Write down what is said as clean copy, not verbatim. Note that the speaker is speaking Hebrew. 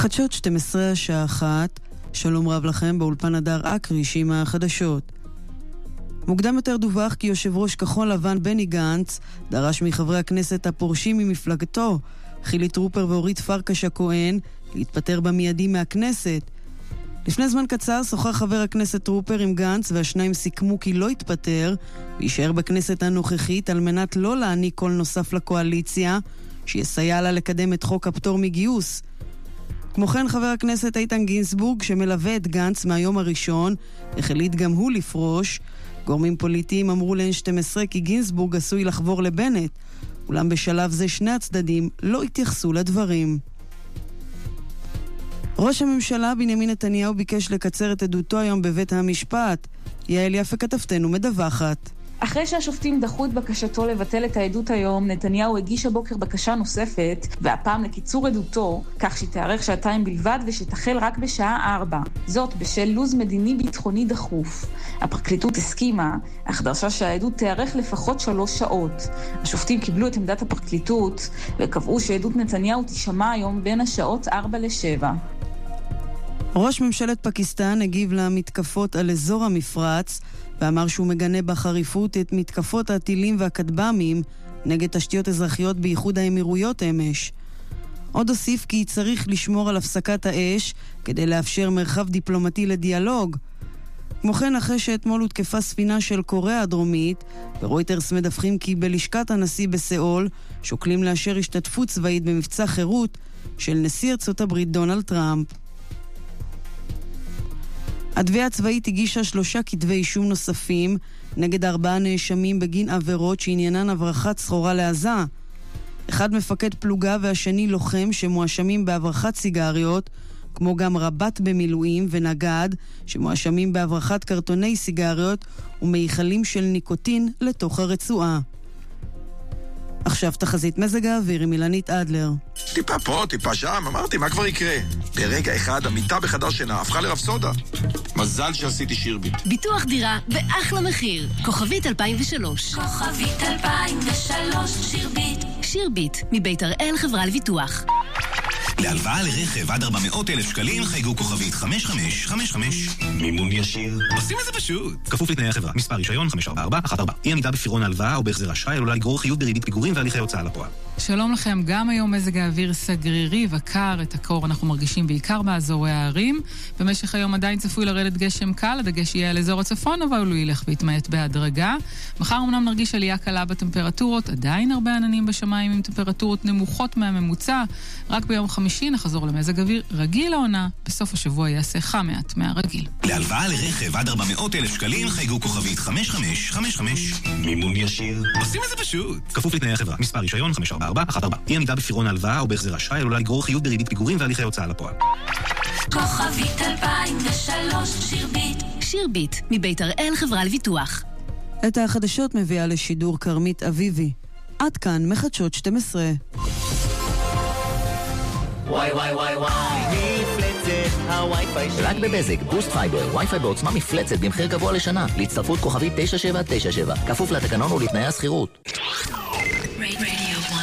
חדשות 12 השעה 1, שלום רב לכם, באולפן הדר אקריש עם החדשות. מוקדם יותר דווח כי יושב ראש כחול לבן בני גנץ דרש מחברי הכנסת הפורשים ממפלגתו, חילי טרופר ואורית פרקש הכהן, להתפטר במיידי מהכנסת. לפני זמן קצר שוחח חבר הכנסת טרופר עם גנץ והשניים סיכמו כי לא יתפטר וישאר בכנסת הנוכחית על מנת לא להעניק קול נוסף לקואליציה שיסייע לה לקדם את חוק הפטור מגיוס. כמו כן חבר הכנסת איתן גינזבורג שמלווה את גנץ מהיום הראשון החליט גם הוא לפרוש. גורמים פוליטיים אמרו ל-N12 כי גינזבורג עשוי לחבור לבנט, אולם בשלב זה שני הצדדים לא התייחסו לדברים. ראש הממשלה בנימין נתניהו ביקש לקצר את עדותו היום בבית המשפט. יעל יפה כתבתנו מדווחת. אחרי שהשופטים דחו את בקשתו לבטל את העדות היום, נתניהו הגיש הבוקר בקשה נוספת, והפעם לקיצור עדותו, כך שתארך שעתיים בלבד ושתחל רק בשעה 4. זאת בשל לוז מדיני ביטחוני דחוף. הפרקליטות הסכימה, אך דרשה שהעדות תארך לפחות 3 שעות. השופטים קיבלו את עמדת הפרקליטות, וקבעו שעדות נתניהו תשמע היום בין השעות 4 ל-7. ראש ממשלת פקיסטן הגיב למתקפות על אזור המפרץ, ואמר שהוא מגנה בחריפות את מתקפות הטילים והכטב"מים נגד תשתיות אזרחיות באיחוד האמירויות אמש. עוד הוסיף כי צריך לשמור על הפסקת האש כדי לאפשר מרחב דיפלומטי לדיאלוג. כמו כן, אחרי שאתמול הותקפה ספינה של קוריאה הדרומית, ורויטרס מדווחים כי בלשכת הנשיא בסאול שוקלים לאשר השתתפות צבאית במבצע חירות של נשיא ארצות הברית דונלד טראמפ. התביעה הצבאית הגישה 3 כתבי אישום נוספים נגד 4 נאשמים בגין עבירות שעניינן הברחת סחורה לעזה. אחד מפקד פלוגה והשני לוחם שמואשמים בהברחת סיגריות, כמו גם רבת במילואים ונגד שמואשמים בהברחת קרטוני סיגריות ומייחלים של ניקוטין לתוך הרצועה. עכשיו תחזית מזג האוויר עם אילנית אדלר. טיפה פה, טיפה שם, אמרתי, מה כבר יקרה? ברגע אחד, המיטה בחדר שינה הפכה לרפסודה. מזל שעשיתי שירביט. ביטוח דירה באחלה מחיר. כוכבית 2003. כוכבית 2003, שירביט. שירביט, מבית הראל חברה לביטוח. להלוואה לרכב עד 400,000 שקלים חייגו כוכבית 5555. מימון ישיר. עושים את זה פשוט. כפוף לתנאי החברה. מספר רישיון 54414. אי עמידה בפירעון ההלוואה או בהחזר אשראי עלולה לגרור חיוב בריבית פיגורים והליכי הוצאה לפועל. שלום לכם, גם היום מזג האוויר סגרירי וקר, את הקור אנחנו מרגישים בעיקר באזורי הערים. במשך היום עדיין צפוי לרדת גשם קל, הדגש יהיה על אזור הצפון, אבל הוא ילך ויתמעט בהדרגה. מחר אמנם נרגיש עלייה קלה בטמפרטורות, עדיין הרבה עננים בשמיים עם טמפרטורות נמוכות מהממוצע. רק ביום חמישי נחזור למזג אוויר רגיל לעונה, בסוף השבוע יעשה חם מעט מהרגיל. להלוואה לרכב עד 400,000 שקלים חייגו כוכבית 5555. מימון ישיר. עושים את זה פשוט. כפוף לתנאי החברה. מספר רישיון 54414. אי עמידה בפירעון ההלוואה או בהחזר אשראי עלולה לגרור חיוב בריבית פיגורים והליכי הוצאה לפועל. כוכבית 2003, שירביט. שירביט, מבית הראל חברה לביטוח. את החדשות מביאה לשידור קרמית אביבי. עד כאן מחדשות 12. וואי וואי וואי וואי, מפלצת הווי-פיי שלי. רק בבזק, בוסט פייבר, וי-פיי בעוצמה מפלצת במחיר גבוה לשנה. להצטרפות כוכבית 9797, כפוף לתקנון ולתנאי הסחירות.